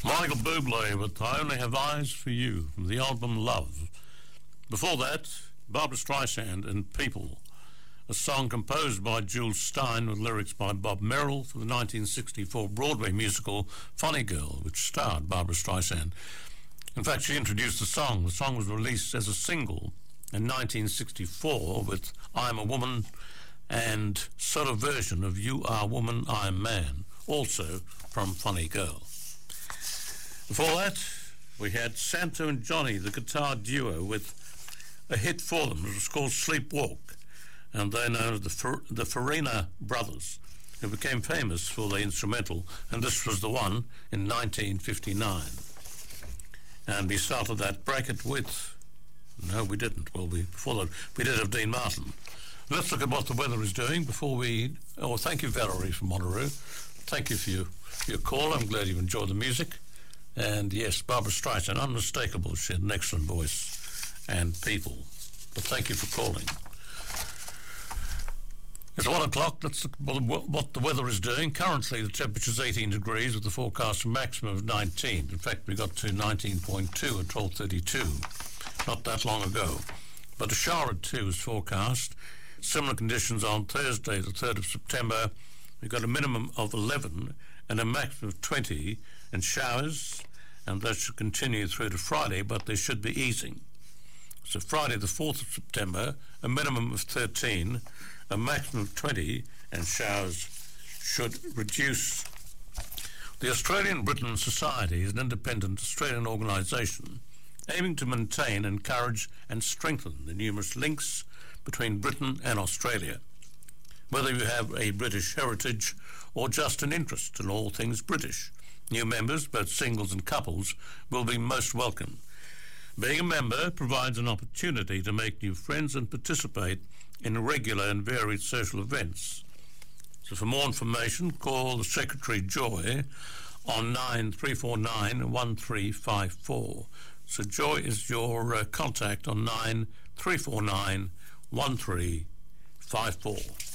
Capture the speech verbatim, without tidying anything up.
Michael Bublé with I Only Have Eyes for You from the album Love. Before that, Barbra Streisand and People, a song composed by Jules Stein with lyrics by Bob Merrill for the nineteen sixty-four Broadway musical Funny Girl, which starred Barbra Streisand. In fact, she introduced the song. The song was released as a single in nineteen sixty-four with I'm a Woman and sort of version of You Are Woman, I'm Man, also from Funny Girl. Before that, we had Santo and Johnny, the guitar duo, with a hit for them. It was called Sleepwalk, and they're known as the, Fer- the Farina Brothers, who became famous for their instrumental, and this was the one in nineteen fifty-nine. And we started that bracket with, no, we didn't. Well, we before that, we did have Dean Martin. Let's look at what the weather is doing before we... Oh, thank you, Valerie from Monterey. Thank you for your, for your call. I'm glad you enjoyed the music. And yes, Barbra Streisand, unmistakable. She had an excellent voice and people. But thank you for calling. It's one o'clock. Let's look at what the weather is doing. Currently, the temperature is eighteen degrees with the forecast maximum of nineteen. In fact, we got to nineteen point two at twelve thirty-two, not that long ago. But a shower at two is forecast. Similar conditions on Thursday, the third of September. We've got a minimum of eleven and a maximum of twenty, and showers, and that should continue through to Friday, but they should be easing. So Friday, the fourth of September, a minimum of thirteen, a maximum of twenty, and showers should reduce. The Australian Britain Society is an independent Australian organisation aiming to maintain, encourage and strengthen the numerous links between Britain and Australia. Whether you have a British heritage or just an interest in all things British, new members, both singles and couples, will be most welcome. Being a member provides an opportunity to make new friends and participate in regular and varied social events. So for more information, call the Secretary Joy on nine three four nine, one three five four. So Joy is your uh, contact on nine three four nine, one three five four.